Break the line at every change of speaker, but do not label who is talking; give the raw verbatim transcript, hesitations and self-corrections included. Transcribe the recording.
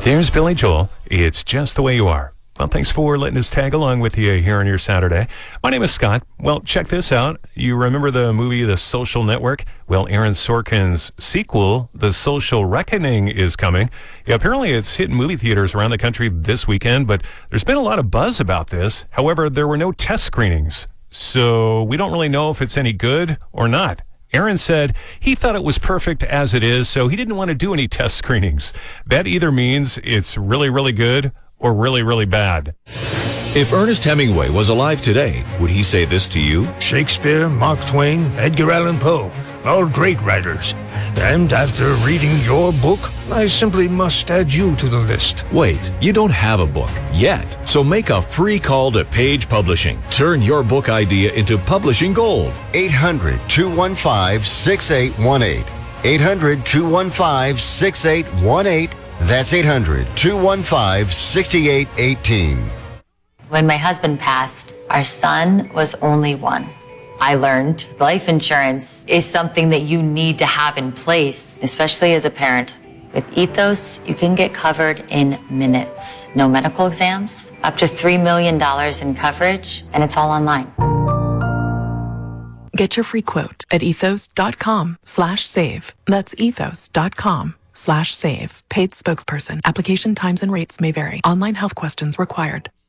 There's Billy Joel. It's Just the Way You Are. Well, thanks for letting us tag along with you here on your Saturday. My name is Scott. Well, check this out. You remember the movie The Social Network? Well, Aaron Sorkin's sequel, The Social Reckoning, is coming. Yeah, apparently it's hitting movie theaters around the country this weekend, but there's been a lot of buzz about this. However, there were no test screenings, so we don't really know if it's any good or not. Aaron said he thought it was perfect as it is, so he didn't want to do any test screenings. That either means it's really, really good or really, really bad.
If Ernest Hemingway was alive today, would he say this to you?
Shakespeare, Mark Twain, Edgar Allan Poe, all great writers. And after reading your book, I simply must add you to the list.
Wait, you don't have a book yet, so make a free call to Page Publishing. Turn your book idea into publishing gold.
eight hundred, two one five, six eight one eight. eight hundred, two one five, six eight one eight. That's eight hundred, two one five, six eight one eight.
When my husband passed, our son was only one. I learned life insurance is something that you need to have in place, especially as a parent. With Ethos, you can get covered in minutes. No medical exams, up to three million dollars in coverage, and it's all online.
Get your free quote at ethos.com slash save. That's ethos.com slash save. Paid spokesperson. Application times and rates may vary. Online health questions required.